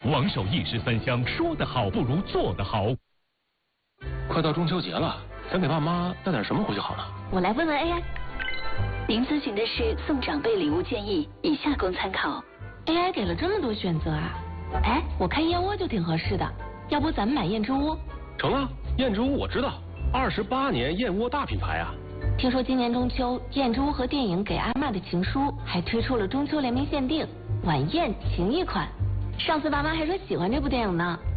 王守一食三香，说得好不如做得好。 快到中秋节了，咱给爸妈带点什么回去好呢？ 我来问问 AI。您咨询的是送长辈礼物建议，以下供参考。AI 给了这么多选择啊！哎，我看燕窝就挺合适的，要不咱们买燕之屋？ 成啊，燕之屋我知道，28年燕窝大品牌啊。 听说今年中秋，燕之屋和电影《给阿嬷的情书》还推出了中秋联名限定晚宴情谊款。上次爸妈还说喜欢这部电影呢。